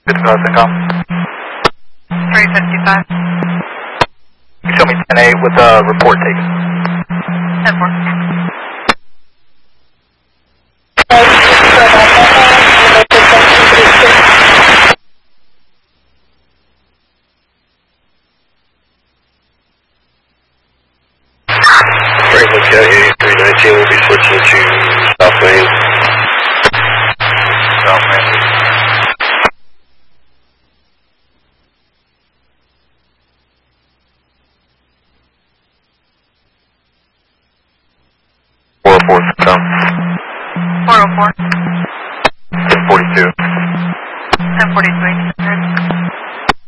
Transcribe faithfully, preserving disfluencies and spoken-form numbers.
fifty-five. three fifty-five. You show me ten eight with a report taken. ten four. Franklin County eighty-three nineteen will be switching to South Lane. South Lane. four oh four, come. four oh four. ten forty-two.